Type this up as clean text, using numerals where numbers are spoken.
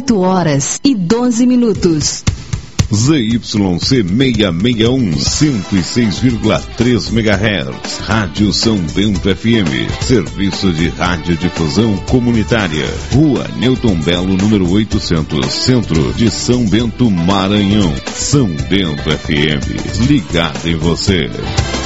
8h12. ZYC 661, 106,3 MHz, Rádio São Bento FM, serviço de radiodifusão comunitária, Rua Newton Belo, número 800, Centro de São Bento, Maranhão. São Bento FM, ligado em você.